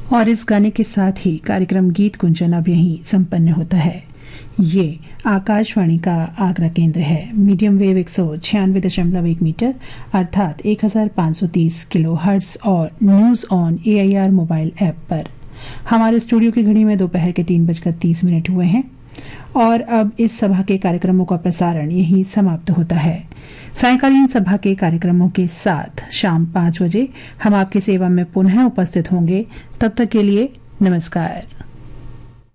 और इस गाने के साथ ही कार्यक्रम गीत कुंचन अब यहीं संपन्न होता है। ये आकाशवाणी का आगरा केंद्र है। मीडियम वेव 196.1 मीटर अर्थात 1530 किलो हर्ट्ज और news on AIR mobile app पर। हमारे स्टूडियो की घड़ी में दोपहर के 3:30 हुए हैं और अब इस सभा के कार्यक्रमों का प्रसारण यहीं समाप्त होता है। सायंकालीन सभा के कार्यक्रमों के साथ शाम 5 बजे हम आपकी सेवा में पुनः उपस्थित होंगे। तब तक के लिए नमस्कार।